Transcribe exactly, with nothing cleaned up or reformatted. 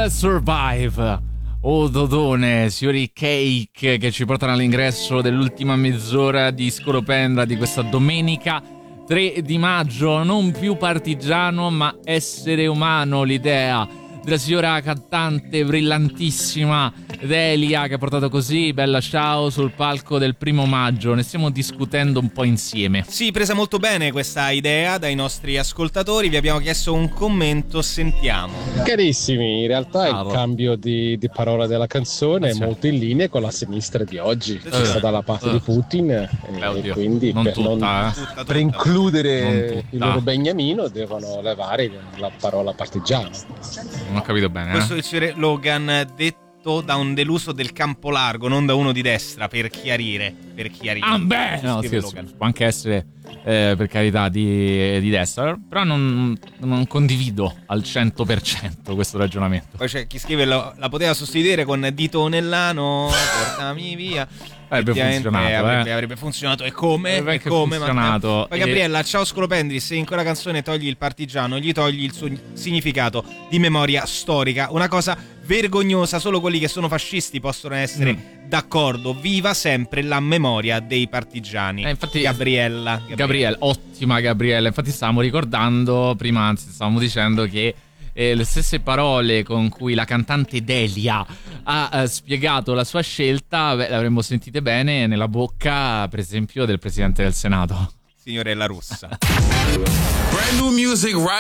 Let's Survive. Oh Dodone, signori Cake, che ci portano all'ingresso dell'ultima mezz'ora di Scolopendra di questa domenica tre di maggio. Non più partigiano ma essere umano, l'idea della signora cantante brillantissima Delia, che ha portato così Bella Ciao sul palco del primo maggio. Ne stiamo discutendo un po' insieme. Sì, presa molto bene questa idea dai nostri ascoltatori. Vi abbiamo chiesto un commento, sentiamo. Carissimi, in realtà Ah, il va. cambio di, di parola della canzone Ah, è sì. molto in linea con la sinistra di oggi, che Eh, sta dalla parte eh. di Putin, e Beh, oddio, quindi non per, tutta, non- eh. Tutta, tutta. per includere Non tutta. il loro beniamino devono levare la parola partigiano. Non ho capito bene, Questo è eh? il signore Logan, detto da un deluso del campo largo, non da uno di destra, per chiarire. Per chiarire. Ah beh, no, Scrive sì, Logan. può anche essere eh, per carità di, di destra, però non, non condivido al cento per cento questo ragionamento. Poi c'è chi scrive la, la poteva sostituire con dito nell'ano, portami via. Avrebbe Effettivamente funzionato, avrebbe, eh. avrebbe funzionato. E come? Avrebbe E anche come? funzionato. Poi E- Gabriella, ciao Scolopendri, se in quella canzone togli il partigiano, gli togli il suo significato di memoria storica. Una cosa vergognosa, solo quelli che sono fascisti possono essere Mm. d'accordo. Viva sempre la memoria dei partigiani. Eh, infatti- Gabriella. Gabriele, ottima Gabriella. Infatti stavamo ricordando, prima anzi stavamo dicendo che eh, le stesse parole con cui la cantante Delia ha eh, spiegato la sua scelta, beh, le avremmo sentite bene nella bocca, per esempio, del Presidente del Senato. Signorella Russa. Brand new music right